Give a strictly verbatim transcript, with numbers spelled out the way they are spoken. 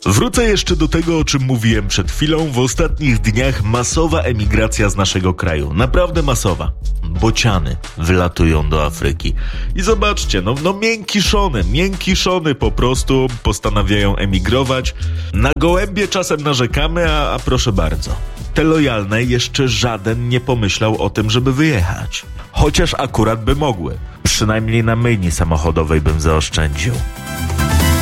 Wrócę jeszcze do tego, o czym mówiłem przed chwilą. W ostatnich dniach masowa emigracja z naszego kraju. Naprawdę masowa. Bociany wylatują do Afryki. I zobaczcie, no, no miękiszony, miękiszony po prostu postanawiają emigrować. Na gołębie czasem narzekamy, a, a proszę bardzo. Te lojalne jeszcze żaden nie pomyślał o tym, żeby wyjechać. Chociaż akurat by mogły. Przynajmniej na myjni samochodowej bym zaoszczędził.